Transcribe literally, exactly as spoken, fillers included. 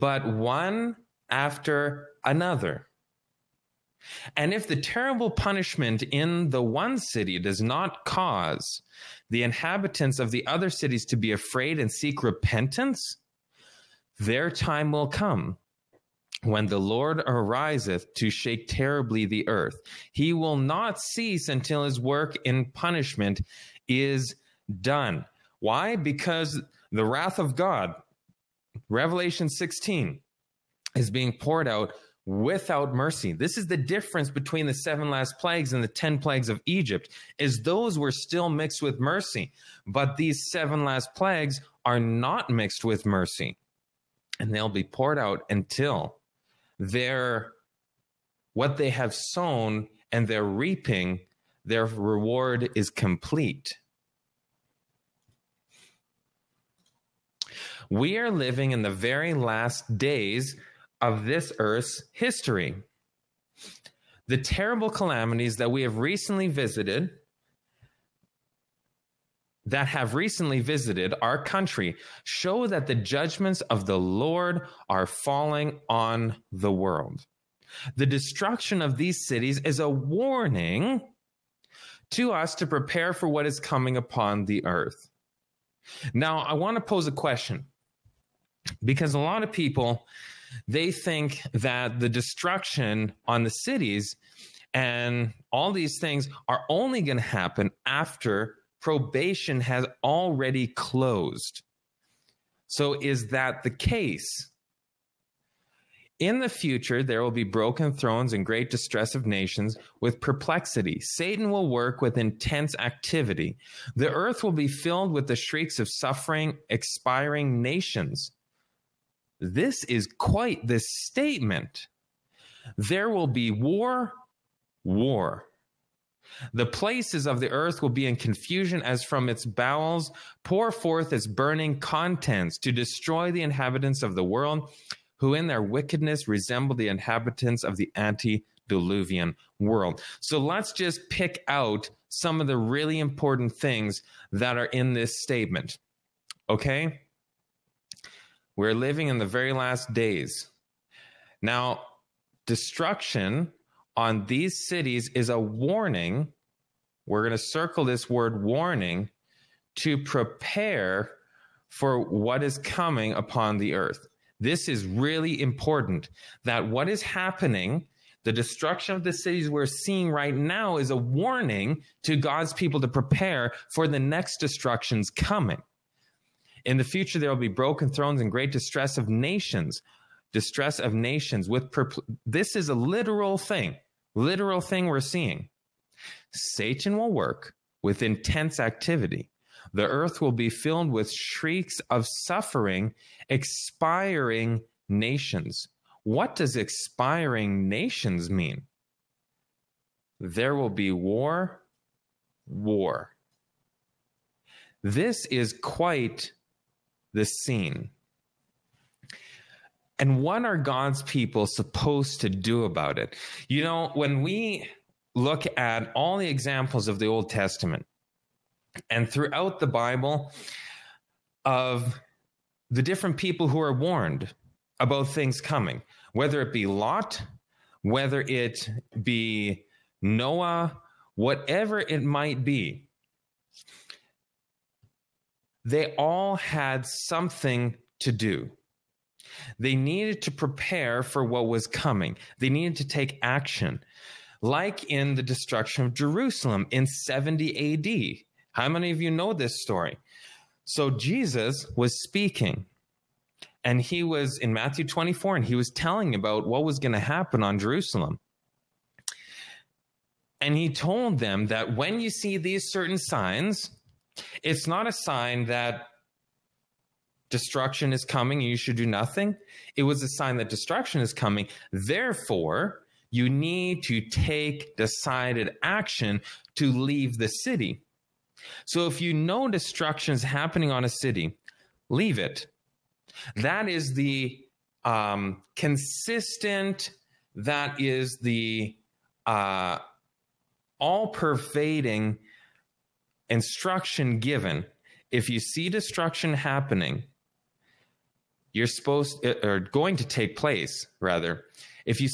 but one after another. And if the terrible punishment in the one city does not cause the inhabitants of the other cities to be afraid and seek repentance, their time will come when the Lord ariseth to shake terribly the earth. He will not cease until his work in punishment is done. Why? Because the wrath of God, Revelation sixteen, is being poured out without mercy. This is the difference between the seven last plagues and the ten plagues of Egypt, is those were still mixed with mercy. But these seven last plagues are not mixed with mercy. And they'll be poured out until their, what they have sown and they're reaping, their reward is complete. We are living in the very last days of this earth's history. The terrible calamities that we have recently visited, that have recently visited our country, show that the judgments of the Lord are falling on the world. The destruction of these cities is a warning to us to prepare for what is coming upon the earth. Now, I want to pose a question, because a lot of people, they think that the destruction on the cities and all these things are only going to happen after probation has already closed. So is that the case? In the future, there will be broken thrones and great distress of nations with perplexity. Satan will work with intense activity. The earth will be filled with the shrieks of suffering, expiring nations. This is quite the statement. There will be war, war. The places of the earth will be in confusion as from its bowels pour forth its burning contents to destroy the inhabitants of the world, who in their wickedness resemble the inhabitants of the antediluvian world. So let's just pick out some of the really important things that are in this statement. Okay? We're living in the very last days. Now, destruction on these cities is a warning. We're going to circle this word warning to prepare for what is coming upon the earth. This is really important, that what is happening, the destruction of the cities we're seeing right now, is a warning to God's people to prepare for the next destructions coming. In the future, there will be broken thrones and great distress of nations. Distress of nations. With perpl- This is a literal thing. Literal thing we're seeing. Satan will work with intense activity. The earth will be filled with shrieks of suffering, expiring nations. What does expiring nations mean? There will be war, war. This is quite the scene. And what are God's people supposed to do about it? You know, when we look at all the examples of the Old Testament and throughout the Bible of the different people who are warned about things coming, whether it be Lot, whether it be Noah, whatever it might be, they all had something to do. They needed to prepare for what was coming. They needed to take action. Like in the destruction of Jerusalem in seventy A D. How many of you know this story? So Jesus was speaking, and he was in Matthew twenty-four, and he was telling about what was going to happen on Jerusalem. And he told them that when you see these certain signs, it's not a sign that destruction is coming and you should do nothing. It was a sign that destruction is coming. Therefore, you need to take decided action to leave the city. So if you know destruction is happening on a city, leave it. That is the um, consistent, that is the uh, all-pervading instruction given. If you see destruction happening, you're supposed or going to take place rather. If you